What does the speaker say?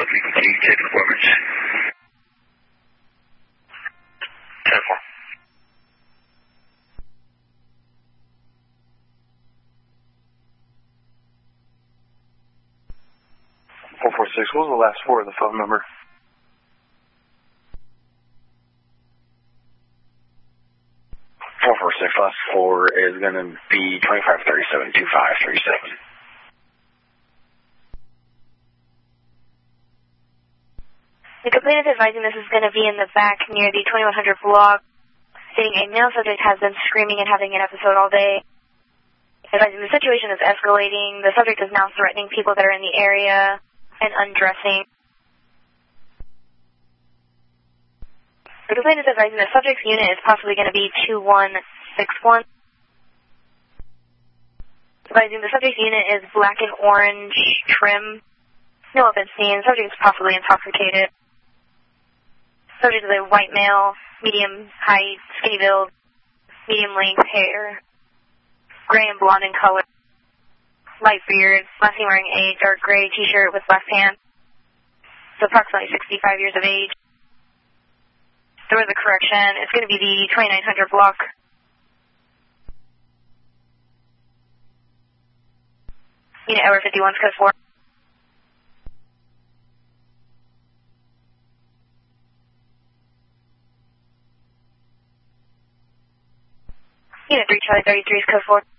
Copy, complete, check performance. 10-4. 446, what was the last four of the phone number? 446, last four is going to be 2537, 2537. The complainant is advising this is going to be in the back near the 2100 block, stating a male subject has been screaming and having an episode all day. Advising the situation is escalating. The subject is now threatening people that are in the area and undressing. The complainant is advising the subject's unit is possibly going to be 2161. Advising the subject's unit is black and orange trim. No weapons seen. Subject is possibly intoxicated. Subject is a white male, medium height, skinny build, medium length hair, gray and blonde in color, light beard, last seen wearing a dark gray t-shirt with black pants. So approximately 65 years of age. There was a correction. It's going to be the 2900 block. Unit Hour 51, code 4. Unit 3, Charlie 33 is code 4.